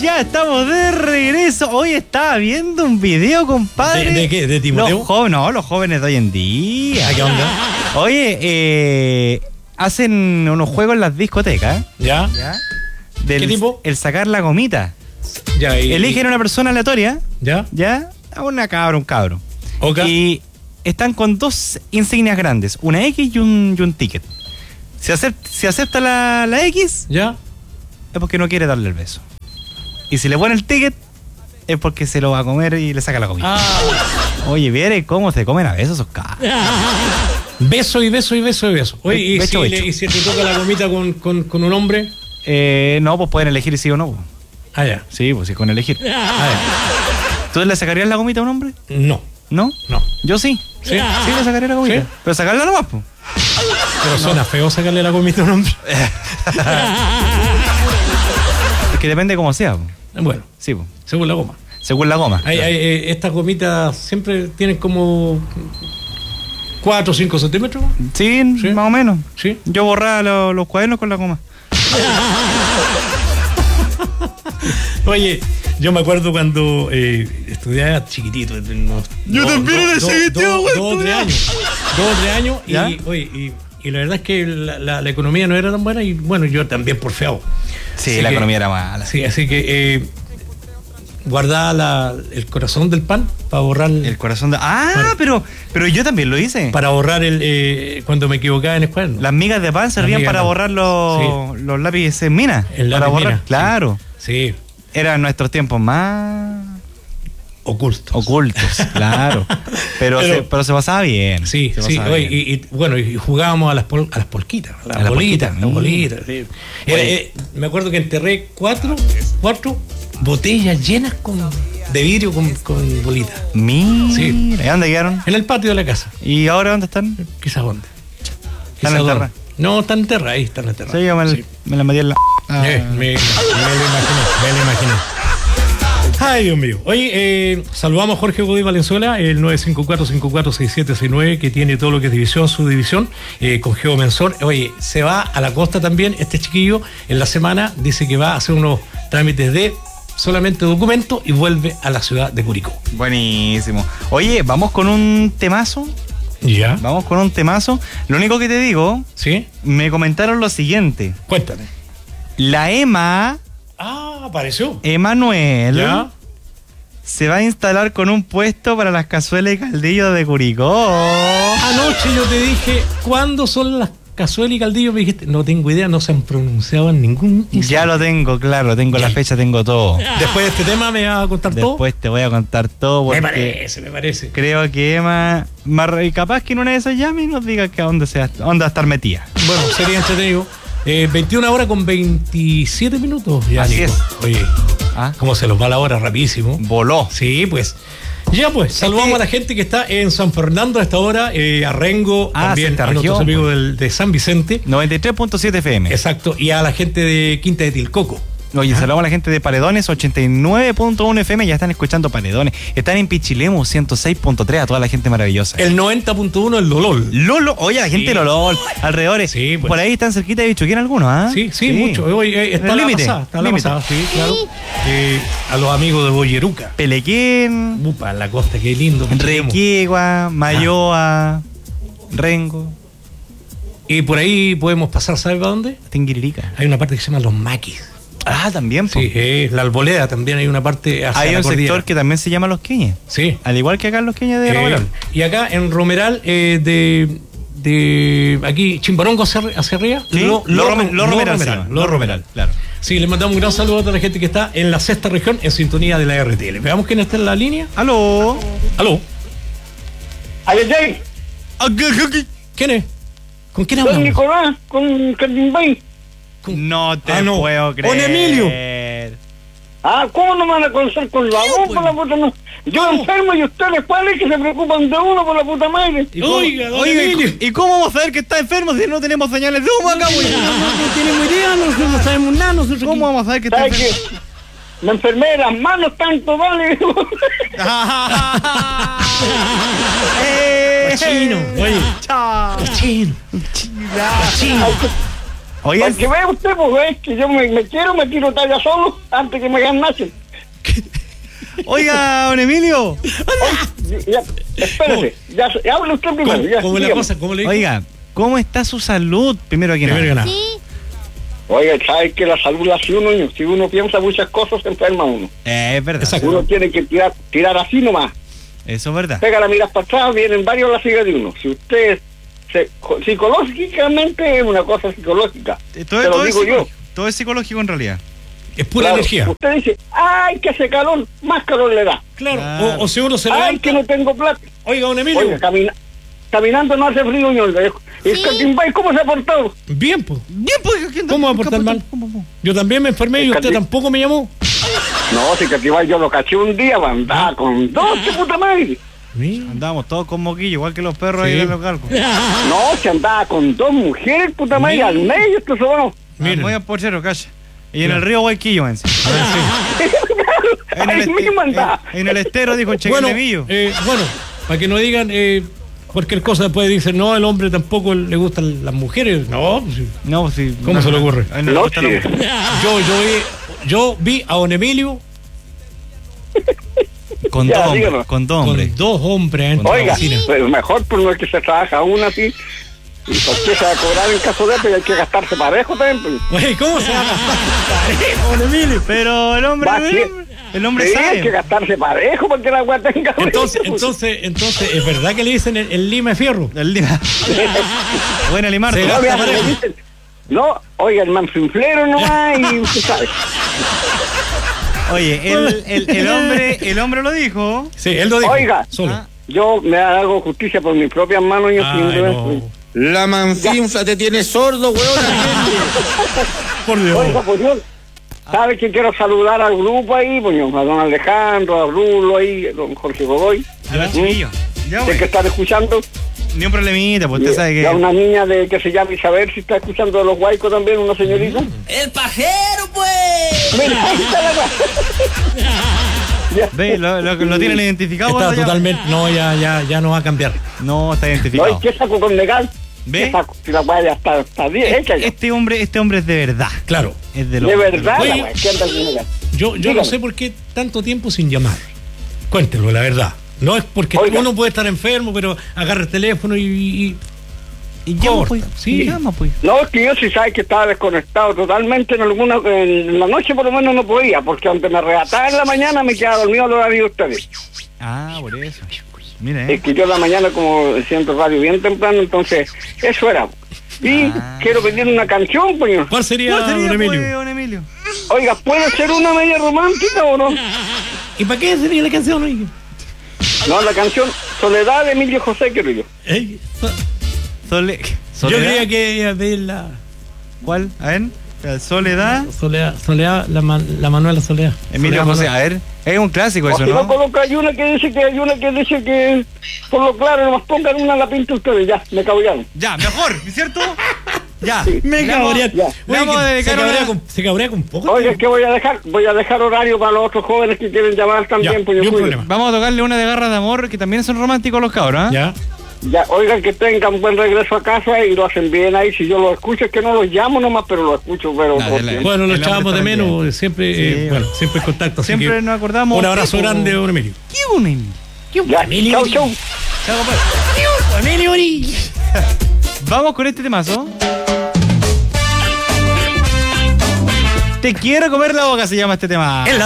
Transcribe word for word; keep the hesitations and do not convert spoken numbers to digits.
Ya estamos de regreso. Hoy estaba viendo un video, compadre. ¿De, de qué? ¿De Timoteo? Los jóvenes, no, los jóvenes de hoy en día. ¿A qué onda? Oye, eh, hacen unos juegos en las discotecas. ¿Ya? ¿Ya? Del, ¿Qué tipo? El sacar la gomita. Ya, y, Eligen a una persona aleatoria. ¿Ya? ¿Ya? A una cabra, un cabro. Ok. Y están con dos insignias grandes, una X y un, y un ticket. Si acepta, si acepta la, la X, ¿Ya? es porque no quiere darle el beso. Y si le pone el ticket, es porque se lo va a comer y le saca la comida. Ah. Oye, ¿viere cómo se comen a besos esos cabros? Beso y beso y beso y beso. Oye, ¿y, Becho, si, becho. Le, ¿y si te toca la gomita con, con, con un hombre? Eh, no, pues pueden elegir sí o no. Ah, ya. Sí, pues sí, con elegir. Ah, ya. ¿Tú le sacarías la gomita a un hombre? No. ¿No? No. Yo sí. ¿Sí? Sí, le sacaría la gomita. ¿Sí? Pero sacarla nomás, pues. Pero suena feo sacarle la gomita a un hombre. Es que depende cómo sea, pues. Bueno, Sí, pues. según la goma. Según la goma. Hay, hay, eh, estas gomitas siempre tienen como cuatro o cinco centímetros. Sí, Sí. más o menos. Sí. Yo borraba lo- los cuadernos con la goma. Oye, yo me acuerdo cuando eh, estudiaba chiquitito. unos Yo dos- también dos- era dos- chiquitito, dos- güey, Dos o tres estudiaba. años. Dos o tres años. ¿Ya? Y, oye, y, y la verdad es que la, la- la economía no era tan buena. Y bueno, yo también por feo. Sí, Así la que- economía era mala. Sí, así que eh, guardaba la- el corazón del pan para borrar El corazón de... Ah, Bueno. pero, pero yo también lo hice. para borrar el eh, cuando me equivocaba en el cuaderno. Las migas de pan servían migas para de pan. borrar los, los lápices en mina. El para lápiz borrar, mina, claro. Sí, Eran nuestros tiempos más ocultos. ocultos, claro. Pero, Pero- se, pero se pasaba bien. Sí, se sí, pasaba oye, bien. y, y, bueno, y jugábamos a las, pol- a las polquitas, a las A la bolitas, polquita, las mm. bolitas. Sí. Era, Oye. eh, me acuerdo que enterré cuatro, cuatro botellas llenas con, de vidrio con, con bolitas. Mira, Sí. ¿y dónde quedaron? En el patio de la casa. ¿Y ahora dónde están? Quizás dónde. ¿Están Quizás enterradas? dónde. No, están enterradas, ahí están enterradas. Sí, yo me, Sí. me la metí en la... Ah. Eh, me, me lo imaginé, me lo imaginé. Ay, Dios mío. Oye, eh, saludamos a Jorge Godoy Valenzuela, el nueve cinco cuatro, cinco cuatro seis siete seis nueve, que tiene todo lo que es división, subdivisión, eh, con Geomensor. Oye, se va a la costa también, este chiquillo, en la semana, dice que va a hacer unos trámites de solamente documento y vuelve a la ciudad de Curicó. Buenísimo. Oye, vamos con un temazo. ¿Ya? Vamos con un temazo. Lo único que te digo, ¿Sí? me comentaron lo siguiente. Cuéntame. La Ema, Ah, apareció. Emanuel, ¿Ya? se va a instalar con un puesto para las cazuelas y caldillos de Curicó. Anoche yo te dije, ¿cuándo son las cazuelas y caldillos? Me dijiste, no tengo idea, no se han pronunciado en ningún Ya instante. lo tengo, claro, tengo la fecha, tengo todo. Después de este tema me vas a contar todo. Después te voy a contar todo porque Me parece, me parece. creo que Emma, más re- capaz que en una de esas llame y nos diga que a dónde, se va, a dónde va a estar metida. Bueno, sería entretenido. Eh, veintiuna horas con veintisiete minutos. Ya, Así Nico. es. Oye, ¿Ah? cómo se los va la hora rapidísimo. Voló. Sí, pues. Ya pues, saludamos que- a la gente que está en San Fernando a esta hora, eh, a Rengo, Ah, también sexta a nuestros región, amigos del- de San Vicente. noventa y tres punto siete F M. Exacto, y a la gente de Quinta de Tilcoco. Oye, saludamos a la gente de Paredones, ochenta y nueve punto uno F M, ya están escuchando Paredones. Están en Pichilemu, ciento seis punto tres, a toda la gente maravillosa. El noventa punto uno el Lolol. Lolo, oye, la gente Sí. de Lolol, alrededores. Sí, pues. Por ahí están cerquita de Bichuquín algunos, ¿ah? Sí, sí, mucho. Oye, eh, está En el la límite, pasada, está la límite. pasada, sí, claro. Eh, a los amigos de Boyeruca. Pelequén, Upa, la costa, qué lindo. Requiegua, Mayoa, Rengo, Y por ahí podemos pasar, ¿sabes para dónde? Tinguiririca. Hay una parte que se llama Los Maquis. Ah, también, po. Sí, eh, la Alboleda también hay una parte hacia Hay la un cordillera. sector que también se llama Los Queñes. Sí. Al igual que acá en Los Queñes de Eh, Romeral. y acá en Romeral, eh, de, de aquí, Chimbarongo hacia, hacia arriba, Sí, lo, Lo Rome- Lo Romeral, se Romeral, llama. Lo Romeral. claro. Sí, le mandamos un gran saludo a toda la gente que está en la sexta región en sintonía de la R T L. Veamos quién está en la línea. Aló. Aló. Ayayay, ¿Quién es? ¿Con quién soy hablamos? Nicolás, con Cardimbay. No te Ah, no. puedo creer. Con Emilio. Ah, ¿cómo no me van a conocer con la voz por la puta madre? Yo enfermo y ustedes, ¿cuáles que se preocupan de uno por la puta madre? ¿Y cómo, Oiga, don oiga, ¿y Emilio. cu- ¿y cómo vamos a saber que está enfermo si no tenemos señales de humo acá, güey? No tenemos idea, nosotros no sabemos nada, nosotros ¿Cómo vamos a saber que está ¿Sabes enfermo? qué? Me enfermé de las manos tanto, vale. ¡Eh! Chino, oye. Chao. Chino. Chila. Chino. Oiga, Para que vea usted, pues, ve, que yo me, me quiero, me tiro talla solo antes que me ganen. oiga, don Emilio. Ya, espérate, ya, ya hable usted primero. ¿Cómo, Ya, cómo la dígame. cosa? ¿Cómo le dijo? Oiga, ¿cómo está su salud? Primero que Primero que nada. nada. Sí. Oiga, ¿sabes que la salud la hace uno? Y si uno piensa muchas cosas, se enferma uno. Eh, es verdad. Exacto. Uno tiene que tirar, tirar así nomás. Eso es verdad. Pega la mirada para atrás, vienen varios a la siga de uno. Si usted se, psicológicamente es una cosa psicológica. Eh, Todo, te lo todo es digo yo. psicológico, todo es psicológico en realidad. Es pura Claro, energía. usted dice, ay, que hace calor, más calor le da. Claro. Claro. O, o si uno se Ay, levanta. que no tengo plata. Oiga, don Emilio. Oiga, camina, caminando no hace frío, ñolga. ¿Y Sí. Caquimbay cómo se ha portado? Bien, pues. Bien, pues, ¿quién- ¿Cómo va a portar mal? ¿Cómo, cómo? Yo también me enfermé y Es usted que- tampoco me llamó. No, si Caquimbay yo lo caché un día, andaba con dos, qué puta madre. Mira. Andamos todos con moquillo, igual que los perros Sí. ahí en los galgos. No, se andaba con dos mujeres, puta madre, Mira. al medio, esto se va. Miren. Voy a porchero, calla. Y en Ya. el río Guayquillo, mense. En Ahí el, este- mismo andaba. en- en el estero, dijo el Bueno, Chequelemillo. eh, bueno, para que no digan, eh, cualquier cosa después dicen, no, al hombre tampoco le gustan las mujeres. No, pues sí. No, pues sí. ¿Cómo no, se le ocurre? a él no le No, gusta la sí. mujer. yo, yo, vi, yo vi a don Emilio Con Ya, dos hombres. díganos. Con dos hombres. con dos hombres dentro de la Oiga, oficina. pues mejor por no es que se trabaja uno así. ¿Y por qué se va a cobrar en caso de esto? Y hay que gastarse parejo también. Pues. Oye, ¿cómo se va a gastar? Don Emilio. Pero el hombre, Va, el sí. hombre, el hombre Sí, hay que sabe. gastarse parejo para que la agua tenga. Entonces, pues. entonces, entonces, ¿es verdad que le dicen el, el lima de fierro? El día. Buena Limar. Se No, gasta mira, parejo. me dicen, no, oiga, el manfinflero no hay, y usted sabe. Oye, el, el, el hombre, el hombre lo dijo. Sí, él lo dijo. Oiga. Solo. Ah. Yo me hago justicia por mis propias manos y yo Ay, sin duda, no. pues. La manfinfla te tiene sordo, weón. Por Dios. Oiga, pues yo, ¿sabe que quiero saludar al grupo ahí? Pues yo, a don Alejandro, a Rulo ahí, a don Jorge Godoy, A ver, chiquillo. Ya, de güey. que están escuchando. Ni un problemita, pues Y, usted sabe y a que. una niña de que se llama Isabel, si está escuchando de los Guaicos también, una señorita. ¡El pajero, pues! Mira, ahí está la Ya. Ve, lo, lo, lo tienen identificado. Está cuando ya- totalmente, no, ya, ya, ya no va a cambiar. No, está No, ¿y identificado. qué saco con legal? ¿Ve? ¿Qué saco? Si la guaya ya está, está bien hecha ya. Este hombre, este hombre es de verdad. Claro. Es de lo. De verdad, la Oye, guaya, ¿qué anda con legal? Yo, yo Dígame. no sé por qué tanto tiempo sin llamar. Cuéntenlo, la verdad. No es porque Oiga. uno puede estar enfermo, pero agarra el teléfono y... y- Y llama, corta. pues. Sí. Llama, pues. No, es que yo sí sabes que estaba desconectado totalmente, en alguna, en la noche por lo menos no podía, porque aunque me arrebataba en la mañana me quedaba dormido al horario de ustedes. Ah, por eso. Mira, Es eh. que yo en la mañana como siento radio bien temprano, entonces eso era. Y Ah. quiero pedir una canción, pues. ¿Cuál sería, ¿Cuál sería, don pues, Emilio? don Emilio? Oiga, ¿puede ser una media romántica o no? ¿Y para qué sería la canción, oiga? No, la canción Soledad de Emilio José, quiero yo. Ey, Sole... yo Soledad. creía que iba a pedir la ¿Cuál? A ver. Soledad. Soledad, Soledad la, Man- la Manuela Soledad. Emilio Soledad José. Manuela. A ver. Es un clásico O eso, si no ¿no? coloca, hay una que dice que hay una que dice que por lo claro nomás pongan una a la pinta ustedes, ya, me cabullaron. Ya, mejor, ¿cierto? Ya. Me Le vamos- cabrean. ya. le vamos a Oye, dedicar se, cabrea una- con, se cabrea con poco. Oiga, tío. es que voy a dejar, voy a dejar horario para los otros jóvenes que quieren llamar también, Ya, pues yo ni un cuido. problema. Vamos a tocarle una de garras de amor que también son románticos los cabros, ¿ah? Ya. Ya, oigan, que tengan buen regreso a casa y lo hacen bien ahí. Si yo lo escucho, es que no los llamo nomás, pero lo escucho, pero... Dale, porque- dale. Bueno, lo El echábamos de hombre está menos, siempre, Sí, eh, bueno. bueno, siempre en contacto. así Siempre que nos acordamos. un abrazo tipo- grande, don Emilio. ¿Qué un Emilio? Ya, Emilio, chau, Emilio. chau. Chao, compadre. Emilio, Ori. Vamos con este temazo. Te quiero comer la boca, se llama este tema. El